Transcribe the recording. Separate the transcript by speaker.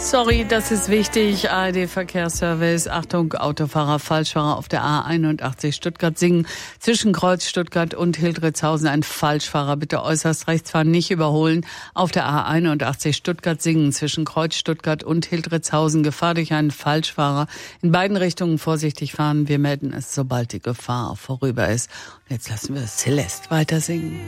Speaker 1: Sorry, das ist wichtig. ARD Verkehrsservice. Achtung, Autofahrer, Falschfahrer auf der A81 Stuttgart-Singen. Zwischen Kreuz Stuttgart und Hildritzhausen ein Falschfahrer. Bitte äußerst rechts fahren, nicht überholen. Auf der A81 Stuttgart-Singen. Zwischen Kreuz Stuttgart und Hildritzhausen. Gefahr durch einen Falschfahrer. In beiden Richtungen vorsichtig fahren. Wir melden es, sobald die Gefahr vorüber ist. Und jetzt lassen wir Celeste weiter singen.